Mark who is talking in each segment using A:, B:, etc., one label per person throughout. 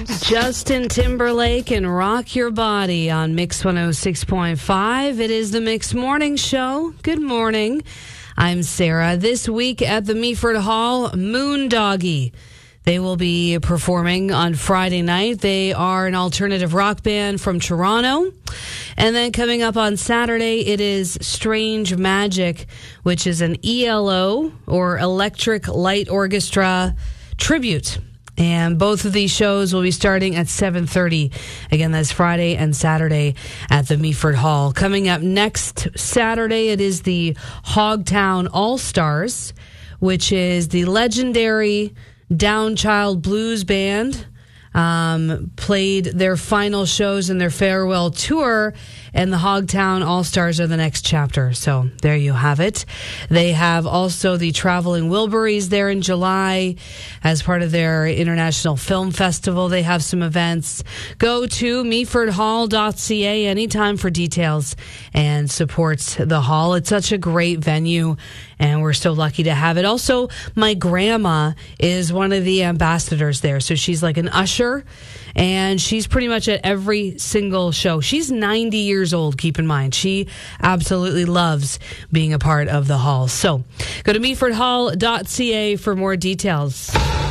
A: Justin Timberlake and Rock Your Body on Mix 106.5. It is the Mix Morning Show. Good morning. I'm Sarah. This week at the Meaford Hall, Moondoggie. They will be performing on Friday night. They are an alternative rock band from Toronto. And then coming up on Saturday, it is Strange Magic, which is an ELO, or Electric Light Orchestra, tribute. And both of these shows will be starting at 7:30. Again, that's Friday and Saturday at the Meaford Hall. Coming up next Saturday, it is the Hogtown All-Stars, which is the legendary Downchild Blues Band. Played their final shows in their farewell tour, and the Hogtown All-Stars are the next chapter. So there you have it. They have also the Traveling Wilburys there in July as part of their International Film Festival. They have some events. Go to meafordhall.ca anytime for details and support the hall. It's such a great venue, and we're so lucky to have it. Also, my grandma is one of the ambassadors there. So she's like an usher, and she's pretty much at every single show. She's 90 years old, keep in mind. She absolutely loves being a part of the hall. So go to meafordhall.ca for more details.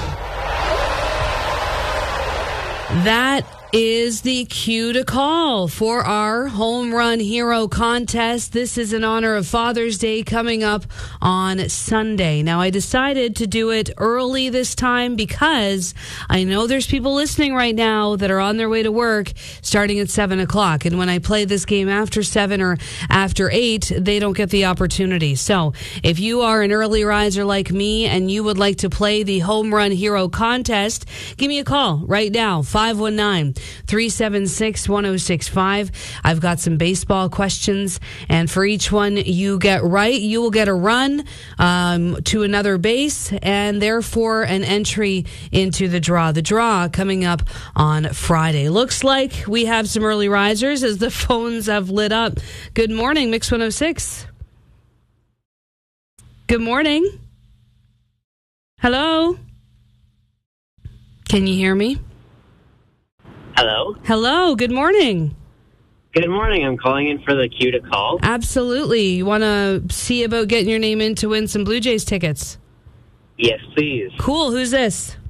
A: That is the cue to call for our Home Run Hero contest. This is in honor of Father's Day coming up on Sunday. Now, I decided to do it early this time because I know there's people listening right now that are on their way to work starting at 7 o'clock. And when I play this game after 7 or after 8, they don't get the opportunity. So if you are an early riser like me and you would like to play the Home Run Hero contest, give me a call right now, 519-376-1065. I've got some baseball questions, and for each one you get right, you will get a run to another base, and therefore an entry into the draw. The draw coming up on Friday. Looks like we have some early risers as the phones have lit up. Good morning, Mix 106. Good morning. Hello? Can you hear me?
B: Hello?
A: Hello, good morning.
B: Good morning. I'm calling in for the cue to call.
A: Absolutely. You want to see about getting your name in to win some Blue Jays tickets?
B: Yes, please.
A: Cool. Who's this?